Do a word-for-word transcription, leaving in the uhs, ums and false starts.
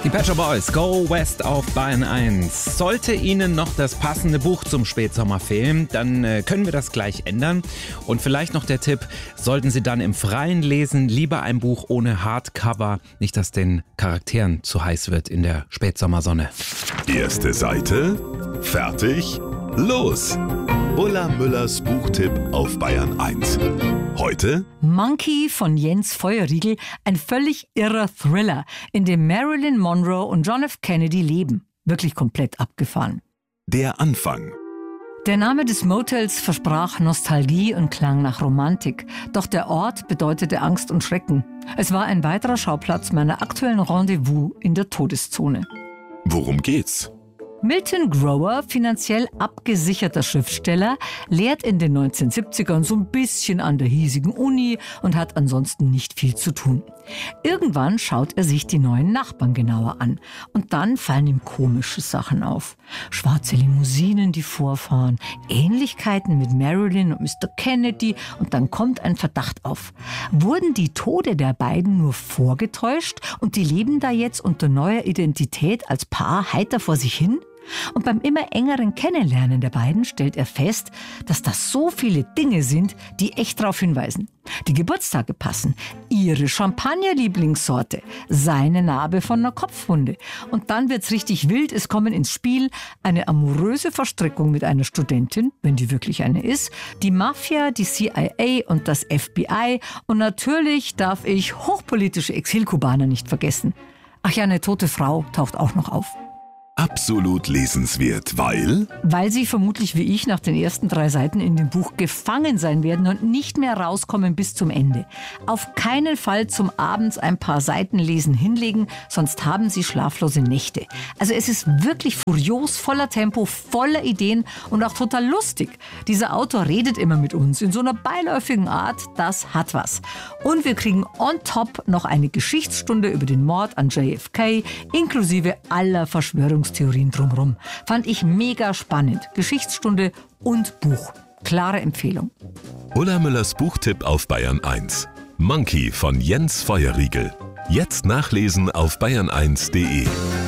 Die Pet Shop Boys, Go West auf Bayern eins. Sollte Ihnen noch das passende Buch zum Spätsommer fehlen, dann äh, können wir das gleich ändern. Und vielleicht noch der Tipp, sollten Sie dann im Freien lesen, lieber ein Buch ohne Hardcover, nicht dass den Charakteren zu heiß wird in der Spätsommersonne. Erste Seite, fertig, los! Ulla Müllers Buchtipp auf Bayern eins. Heute Monkey von Jens Feuerriegel, ein völlig irrer Thriller, in dem Marilyn Monroe und John F. Kennedy leben. Wirklich komplett abgefahren. der Anfang. Der Name des Motels versprach Nostalgie und klang nach Romantik. Doch der Ort bedeutete Angst und Schrecken. Es war ein weiterer Schauplatz meiner aktuellen Rendezvous in der Todeszone. Worum geht's? Milton Grower, finanziell abgesicherter Schriftsteller, lehrt in den neunzehnhundertsiebzigern so ein bisschen an der hiesigen Uni und hat ansonsten nicht viel zu tun. Irgendwann schaut er sich die neuen Nachbarn genauer an und dann fallen ihm komische Sachen auf. Schwarze Limousinen, die vorfahren, Ähnlichkeiten mit Marilyn und Mister Kennedy und dann kommt ein Verdacht auf. Wurden die Tode der beiden nur vorgetäuscht und die leben da jetzt unter neuer Identität als Paar heiter vor sich hin? Und beim immer engeren Kennenlernen der beiden stellt er fest, dass das so viele Dinge sind, die echt darauf hinweisen. Die Geburtstage passen, ihre Champagner-Lieblingssorte, seine Narbe von einer Kopfwunde. Und dann wird's richtig wild, es kommen ins Spiel eine amoröse Verstrickung mit einer Studentin, wenn die wirklich eine ist, die Mafia, die C I A und das F B I und natürlich darf ich hochpolitische Exilkubaner nicht vergessen. Ach ja, eine tote Frau taucht auch noch auf. Absolut lesenswert, weil Weil Sie vermutlich wie ich nach den ersten drei Seiten in dem Buch gefangen sein werden und nicht mehr rauskommen bis zum Ende. Auf keinen Fall zum Abends ein paar Seiten lesen hinlegen, sonst haben Sie schlaflose Nächte. Also es ist wirklich furios, voller Tempo, voller Ideen und auch total lustig. Dieser Autor redet immer mit uns in so einer beiläufigen Art, das hat was. Und wir kriegen on top noch eine Geschichtsstunde über den Mord an J F K, inklusive aller Verschwörungstheorien drumherum. Fand ich mega spannend. Geschichtsstunde und Buch. Klare Empfehlung. Ulla Müllers Buchtipp auf Bayern eins. Monkey von Jens Feuerriegel. Jetzt nachlesen auf bayern eins punkt de.